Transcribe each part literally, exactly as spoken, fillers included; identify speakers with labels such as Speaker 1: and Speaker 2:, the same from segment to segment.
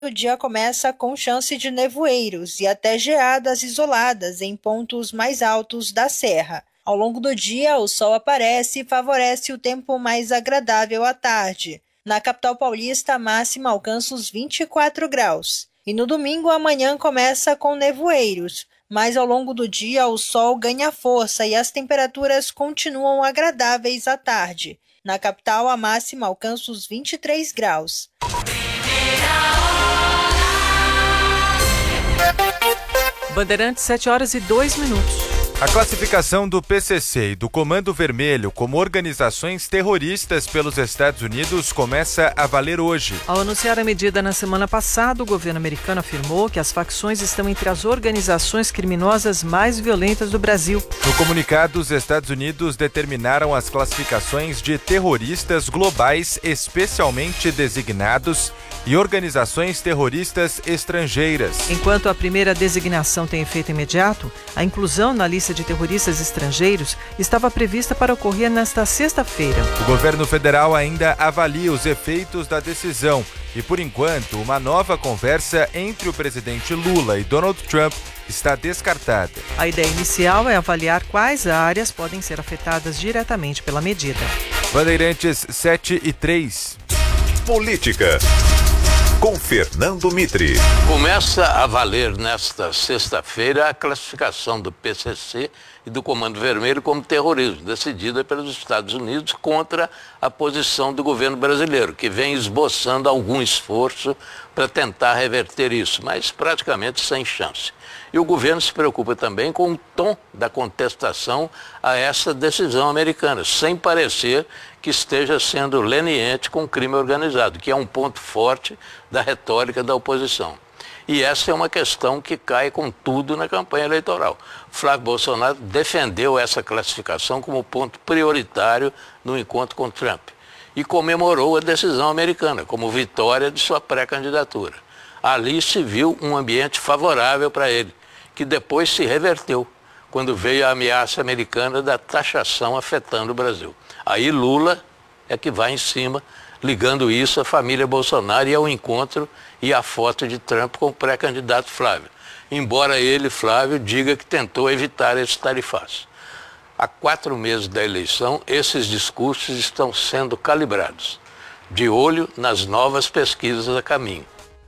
Speaker 1: O dia começa com chance de nevoeiros e até geadas isoladas em pontos mais altos da serra. Ao longo do dia, o sol aparece e favorece o tempo mais agradável à tarde. Na capital paulista, a máxima alcança os vinte e quatro graus. E no domingo, a manhã começa com nevoeiros, mas ao longo do dia o sol ganha força e as temperaturas continuam agradáveis à tarde. Na capital, a máxima alcança os vinte e três graus.
Speaker 2: Bandeirantes, sete horas e dois minutos.
Speaker 3: A classificação do P C C e do Comando Vermelho como organizações terroristas pelos Estados Unidos começa a valer hoje.
Speaker 2: Ao anunciar a medida na semana passada, o governo americano afirmou que as facções estão entre as organizações criminosas mais violentas do Brasil.
Speaker 3: No comunicado, os Estados Unidos determinaram as classificações de terroristas globais especialmente designados e organizações terroristas estrangeiras.
Speaker 2: Enquanto a primeira designação tem efeito imediato, a inclusão na lista de terroristas estrangeiros estava prevista para ocorrer nesta sexta-feira.
Speaker 3: O governo federal ainda avalia os efeitos da decisão e, por enquanto, uma nova conversa entre o presidente Lula e Donald Trump está descartada.
Speaker 2: A ideia inicial é avaliar quais áreas podem ser afetadas diretamente pela medida.
Speaker 3: Bandeirantes sete e três.
Speaker 4: Política. Com Fernando Mitre.
Speaker 5: Começa a valer nesta sexta-feira a classificação do P C C e do Comando Vermelho como terrorismo, decidida pelos Estados Unidos contra a posição do governo brasileiro, que vem esboçando algum esforço para tentar reverter isso, mas praticamente sem chance. E o governo se preocupa também com o tom da contestação a essa decisão americana, sem parecer que esteja sendo leniente com o crime organizado, que é um ponto forte da retórica da oposição. E essa é uma questão que cai com tudo na campanha eleitoral. Flávio Bolsonaro defendeu essa classificação como ponto prioritário no encontro com Trump e comemorou a decisão americana como vitória de sua pré-candidatura. Ali se viu um ambiente favorável para ele, que depois se reverteu, quando veio a ameaça americana da taxação afetando o Brasil. Aí Lula é que vai em cima, ligando isso à família Bolsonaro e ao encontro e à foto de Trump com o pré-candidato Flávio. Embora ele, Flávio, diga que tentou evitar esse tarifaço. Há quatro meses da eleição, esses discursos estão sendo calibrados, de olho nas novas pesquisas a caminho.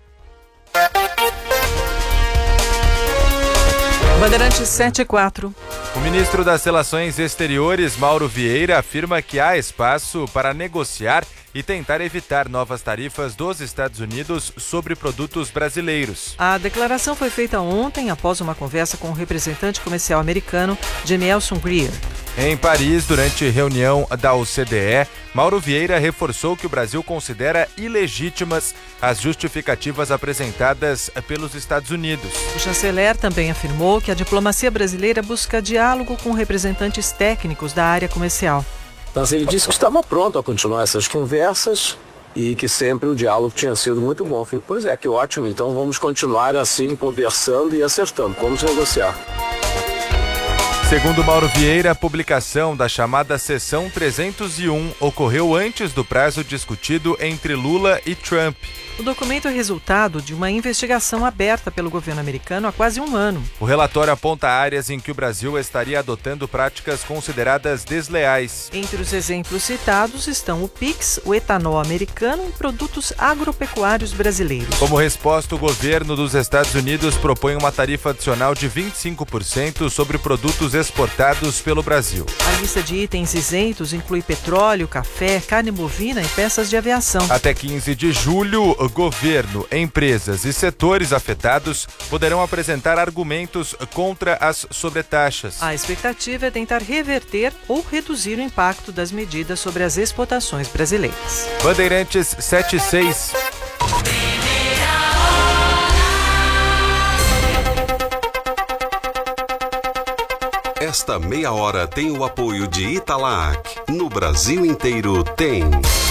Speaker 2: Bandeirantes sete e quatro.
Speaker 3: O ministro das Relações Exteriores, Mauro Vieira, afirma que há espaço para negociar e tentar evitar novas tarifas dos Estados Unidos sobre produtos brasileiros.
Speaker 2: A declaração foi feita ontem após uma conversa com o representante comercial americano, Jemielson Greer.
Speaker 3: Em Paris, durante reunião da O C D E, Mauro Vieira reforçou que o Brasil considera ilegítimas as justificativas apresentadas pelos Estados Unidos.
Speaker 2: O chanceler também afirmou que a diplomacia brasileira busca diálogo com representantes técnicos da área comercial.
Speaker 6: Mas ele disse que estava pronto a continuar essas conversas e que sempre o diálogo tinha sido muito bom. Eu falei, pois é, que ótimo, então vamos continuar assim, conversando e acertando. Vamos negociar.
Speaker 3: Segundo Mauro Vieira, a publicação da chamada Seção trezentos e um ocorreu antes do prazo discutido entre Lula e Trump.
Speaker 2: O documento é resultado de uma investigação aberta pelo governo americano há quase um ano.
Speaker 3: O relatório aponta áreas em que o Brasil estaria adotando práticas consideradas desleais.
Speaker 2: Entre os exemplos citados estão o Pix, o etanol americano e produtos agropecuários brasileiros.
Speaker 3: Como resposta, o governo dos Estados Unidos propõe uma tarifa adicional de vinte e cinco por cento sobre produtos exportados pelo Brasil.
Speaker 2: A lista de itens isentos inclui petróleo, café, carne bovina e peças de aviação.
Speaker 3: Até quinze de julho, governo, empresas e setores afetados poderão apresentar argumentos contra as sobretaxas.
Speaker 2: A expectativa é tentar reverter ou reduzir o impacto das medidas sobre as exportações brasileiras.
Speaker 3: Bandeirantes sete e seis.
Speaker 4: Esta meia hora tem o apoio de Italac. No Brasil inteiro tem.